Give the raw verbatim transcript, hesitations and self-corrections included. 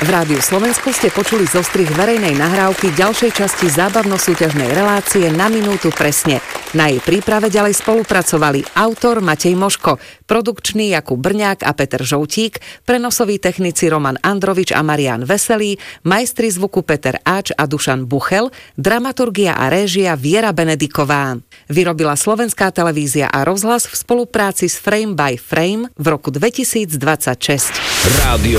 V Rádiu Slovensko ste počuli zostrih verejnej nahrávky ďalšej časti zábavno-súťažnej relácie Na minútu presne. Na jej príprave ďalej spolupracovali autor Matej Moško, produkčný Jakub Brňák a Peter Žoutík, prenosoví technici Roman Androvič a Marián Veselý, majstri zvuku Peter Áč a Dušan Buchel, dramaturgia a réžia Viera Benediková. Vyrobila Slovenská televízia a rozhlas v spolupráci s Frame by Frame v roku dvetisícdvadsaťšesť. Rádio